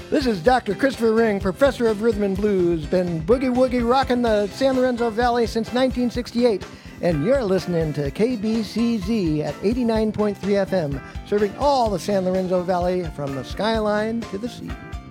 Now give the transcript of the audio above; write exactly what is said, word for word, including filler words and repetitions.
This is Doctor Christopher Ring, professor of rhythm and blues, been boogie-woogie rocking the San Lorenzo Valley since nineteen sixty-eight, and you're listening to K B C Z at eighty-nine point three F M, serving all the San Lorenzo Valley from the skyline to the sea.